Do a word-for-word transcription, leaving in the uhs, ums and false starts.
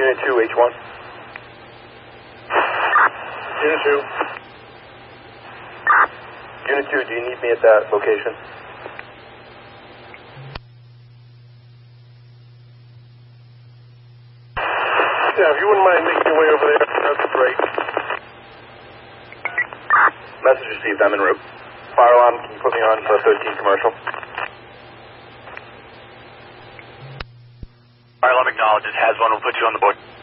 Unit two, H one. Unit two. Unit two, do you need me at that location? Yeah, if you wouldn't mind making your way over there, that'd be great. Message received, I'm en route. Fire alarm, can you put me on the thirteen commercial? Fire alarm acknowledges, has one, we'll put you on the board.